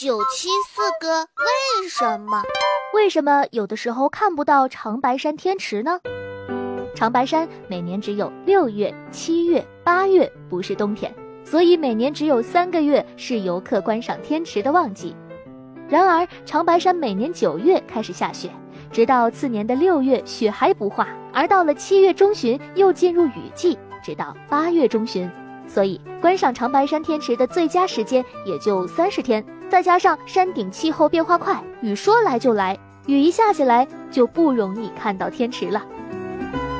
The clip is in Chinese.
974个为什么？ 为什么有的时候看不到长白山天池呢？长白山每年只有6月、7月、8月，不是冬天，所以每年只有3个月是游客观赏天池的旺季。然而长白山每年9月开始下雪，直到次年的6月雪还不化，而到了7月中旬又进入雨季，直到8月中旬，所以观赏长白山天池的最佳时间也就30天，再加上山顶气候变化快，雨说来就来，雨一下起来就不容易看到天池了。